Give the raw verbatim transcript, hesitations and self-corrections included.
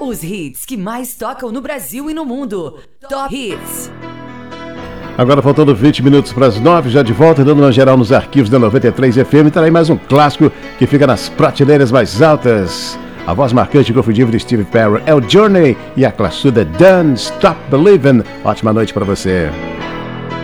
Os hits que mais tocam no Brasil e no mundo. Top Hits. Agora faltando vinte minutos para as nove, já de volta, dando uma geral nos arquivos da noventa e três F M. Terá aí mais um clássico que fica nas prateleiras mais altas. A voz marcante e confundível de Steve Perry é o Journey e a classuda Don't Stop Believin'. Ótima noite para você.